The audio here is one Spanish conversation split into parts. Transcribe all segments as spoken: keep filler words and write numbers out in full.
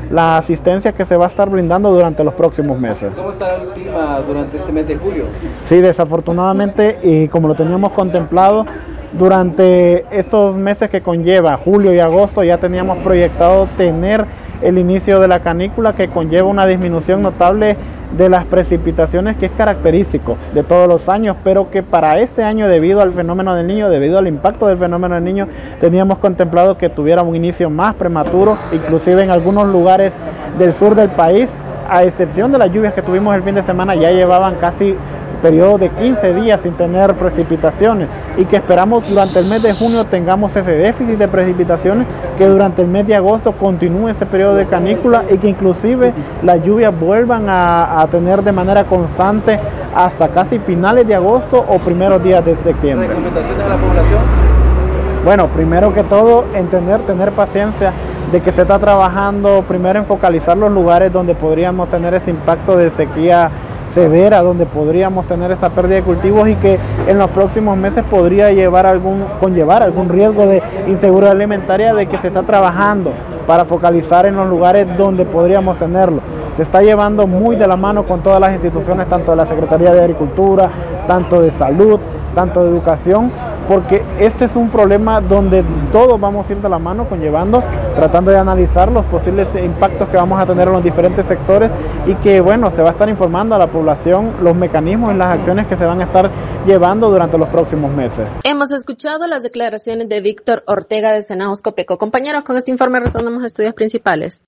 la asistencia que se va a estar brindando durante los próximos meses. ¿Cómo estará el clima durante este mes de julio? Sí, desafortunadamente, y como lo teníamos contemplado, durante estos meses que conlleva julio y agosto ya teníamos proyectado tener el inicio de la canícula, que conlleva una disminución notable de las precipitaciones, que es característico de todos los años, pero que para este año, debido al fenómeno del Niño, debido al impacto del fenómeno del Niño, teníamos contemplado que tuviera un inicio más prematuro, inclusive en algunos lugares del sur del país, a excepción de las lluvias que tuvimos el fin de semana, ya llevaban casi periodo de quince días sin tener precipitaciones, y que esperamos durante el mes de junio tengamos ese déficit de precipitaciones, que durante el mes de agosto continúe ese periodo de canícula y que inclusive las lluvias vuelvan a, a tener de manera constante hasta casi finales de agosto o primeros días de septiembre. ¿Recomendaciones a la población? Bueno, primero que todo, entender, tener paciencia de que se está trabajando primero en focalizar los lugares donde podríamos tener ese impacto de sequía severa, donde podríamos tener esa pérdida de cultivos, y que en los próximos meses podría llevar algún, conllevar algún riesgo de inseguridad alimentaria, de que se está trabajando para focalizar en los lugares donde podríamos tenerlo. Se está llevando muy de la mano con todas las instituciones, tanto de la Secretaría de Agricultura, tanto de Salud, tanto de Educación, porque este es un problema donde todos vamos a ir de la mano conllevando, tratando de analizar los posibles impactos que vamos a tener en los diferentes sectores, y que bueno, se va a estar informando a la población los mecanismos y las acciones que se van a estar llevando durante los próximos meses. Hemos escuchado las declaraciones de Víctor Ortega de Senaos Copeco. Compañeros, con este informe retornamos a estudios principales.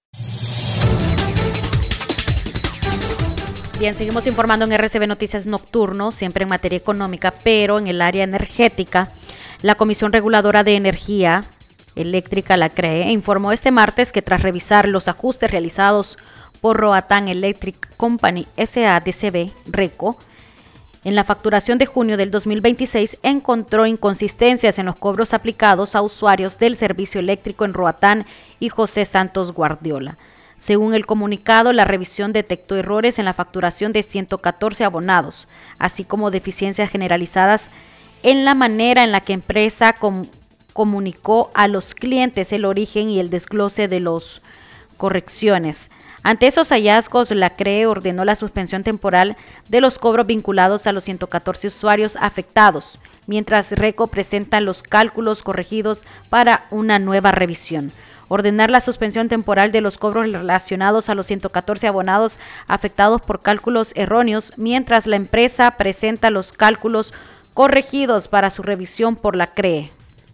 Bien, seguimos informando en R C B Noticias Nocturno, siempre en materia económica, pero en el área energética. La Comisión Reguladora de Energía Eléctrica, la C R E, informó este martes que tras revisar los ajustes realizados por Roatán Electric Company S A D C B, RECO, en la facturación de junio del dos mil veintiséis, encontró inconsistencias en los cobros aplicados a usuarios del servicio eléctrico en Roatán y José Santos Guardiola. Según el comunicado, la revisión detectó errores en la facturación de ciento catorce abonados, así como deficiencias generalizadas en la manera en la que empresa com- comunicó a los clientes el origen y el desglose de las correcciones. Ante esos hallazgos, la C R E ordenó la suspensión temporal de los cobros vinculados a los ciento catorce usuarios afectados, mientras RECO presenta los cálculos corregidos para una nueva revisión. Ordenar la suspensión temporal de los cobros relacionados a los ciento catorce abonados afectados por cálculos erróneos, mientras la empresa presenta los cálculos corregidos para su revisión por la C R E.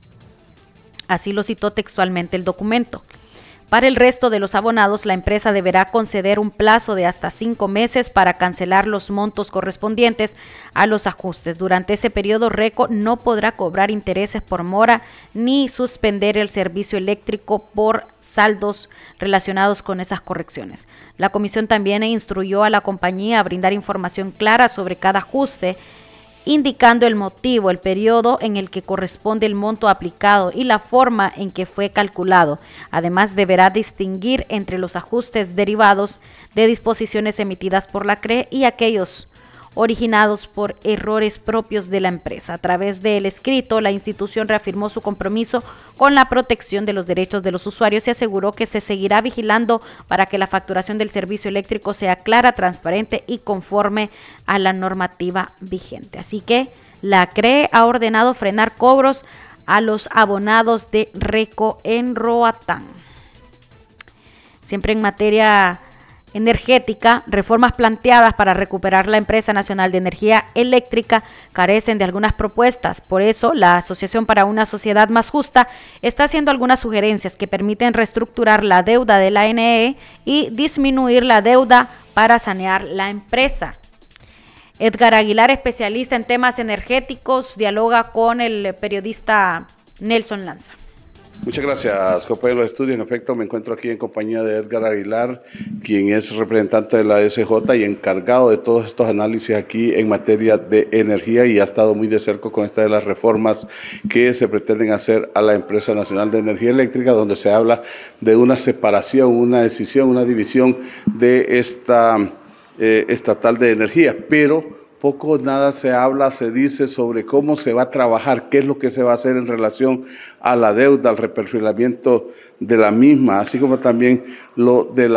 Así lo citó textualmente el documento. Para el resto de los abonados, la empresa deberá conceder un plazo de hasta cinco meses para cancelar los montos correspondientes a los ajustes. Durante ese periodo, RECO no podrá cobrar intereses por mora ni suspender el servicio eléctrico por saldos relacionados con esas correcciones. La comisión también instruyó a la compañía a brindar información clara sobre cada ajuste, indicando el motivo, el periodo en el que corresponde el monto aplicado y la forma en que fue calculado. Además, deberá distinguir entre los ajustes derivados de disposiciones emitidas por la C R E y aquellos originados por errores propios de la empresa. A través del escrito, la institución reafirmó su compromiso con la protección de los derechos de los usuarios y aseguró que se seguirá vigilando para que la facturación del servicio eléctrico sea clara, transparente y conforme a la normativa vigente. Así que la C R E ha ordenado frenar cobros a los abonados de RECO en Roatán. Siempre en materia energética, reformas planteadas para recuperar la Empresa Nacional de Energía Eléctrica carecen de algunas propuestas. Por eso, la Asociación para una Sociedad Más Justa está haciendo algunas sugerencias que permiten reestructurar la deuda de la A N E y disminuir la deuda para sanear la empresa. Edgar Aguilar, especialista en temas energéticos, dialoga con el periodista Nelson Lanza. Muchas gracias, compañero de los estudios. En efecto, me encuentro aquí en compañía de Edgar Aguilar, quien es representante de la A S J y encargado de todos estos análisis aquí en materia de energía, y ha estado muy de cerca con esta de las reformas que se pretenden hacer a la Empresa Nacional de Energía Eléctrica, donde se habla de una separación, una decisión, una división de esta eh, estatal de energía, pero poco o nada se habla, se dice sobre cómo se va a trabajar, qué es lo que se va a hacer en relación a la deuda, al reperfilamiento de la misma, así como también lo de la